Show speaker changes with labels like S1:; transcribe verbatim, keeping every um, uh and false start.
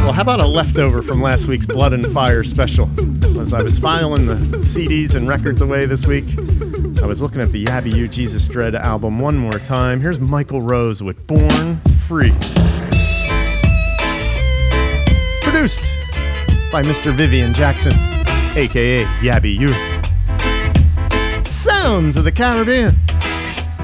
S1: Well, how about a leftover from last week's Blood and Fire special? As I was filing the C Ds and records away this week, I was looking at the Yabby You Jesus Dread album one more time. Here's Michael Rose with Born Free. Produced by Mister Vivian Jackson, a k a. Yabby You. Sounds of the Caribbean.